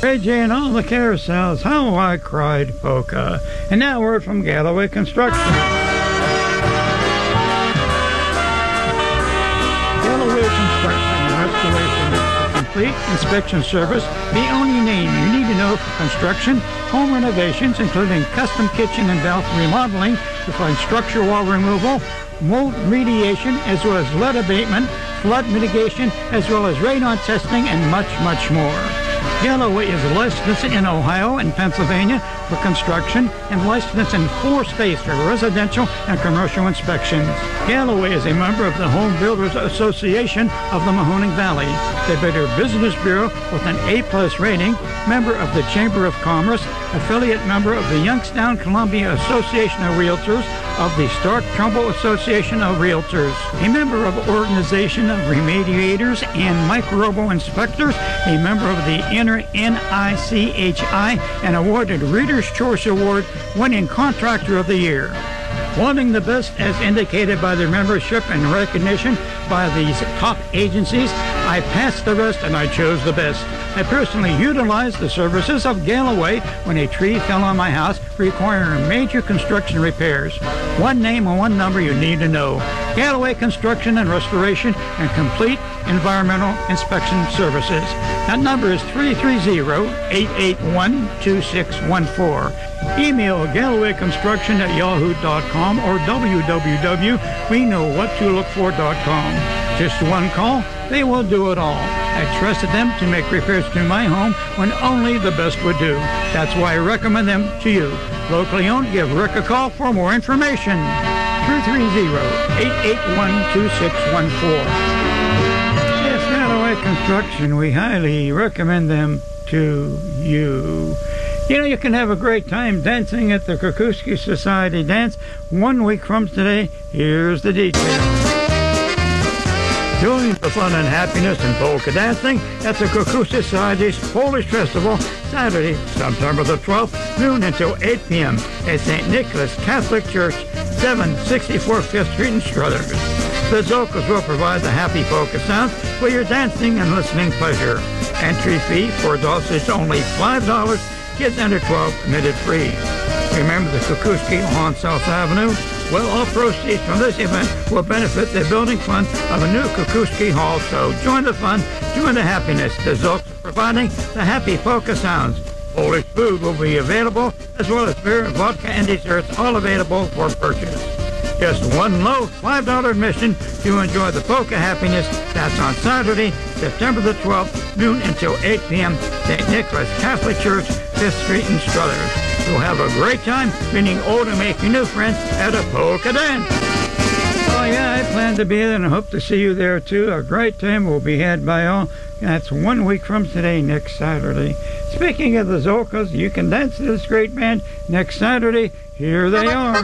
Ray J and all the carousels, how I cried polka. And now a word from Galloway Construction. Galloway Construction and Restoration is the complete inspection service, the only name you need to know for construction, home renovations, including custom kitchen and bathroom remodeling, to find structure wall removal, mold remediation, as well as lead abatement, flood mitigation, as well as radon testing, and much, much more. Galloway is licensed in Ohio and Pennsylvania for construction and licensed in 4 states for residential and commercial inspections. Galloway is a member of the Home Builders Association of the Mahoning Valley, the Better Business Bureau with an A+ rating, member of the Chamber of Commerce, affiliate member of the Youngstown-Columbia Association of Realtors, of the Stark-Trumbull Association of Realtors, a member of Organization of Remediators and Microbial Inspectors, a member of the NICHI, and awarded Reader's Choice Award, winning Contractor of the Year. Wanting the best as indicated by their membership and recognition by these top agencies, I passed the rest and I chose the best. I personally utilized the services of Galloway when a tree fell on my house requiring major construction repairs. One name and one number you need to know. Galloway Construction and Restoration and Complete Environmental Inspection Services. That number is 330-881-2614. Email GallowayConstruction@yahoo.com or www.WeKnowWhatToLookFor.com. Just one call, they will do it all. I trusted them to make repairs to my home when only the best would do. That's why I recommend them to you. Locally owned, give Rick a call for more information. 330-881-2614. Yes, Galloway Construction, we highly recommend them to you. You know, you can have a great time dancing at the Kokuski Society Dance 1 week from today. Here's the details. Join the fun and happiness in polka dancing at the Kokuski Society's Polish Festival, Saturday, September the 12th, noon until 8 p.m. at St. Nicholas Catholic Church, 764 5th Street in Struthers. The Zokas will provide the happy polka sounds for your dancing and listening pleasure. Entry fee for adults is only $5. Kids under 12 admitted free. Remember the Kokuski on South Avenue? Well, all proceeds from this event will benefit the building fund of a new Kokuski Hall. So join the fun, join the happiness. The Zoks are providing the happy polka sounds. Polish food will be available, as well as beer, vodka, and desserts, all available for purchase. Just one low $5 admission to enjoy the polka happiness. That's on Saturday, September the 12th, noon until 8 p.m. St. Nicholas Catholic Church, 5th Street in Struthers. You'll have a great time meeting old and making new friends at a polka dance. Oh yeah, I plan to be there and I hope to see you there too. A great time will be had by all. That's 1 week from today, next Saturday. Speaking of the Zokas, you can dance to this great band next Saturday. Here they are.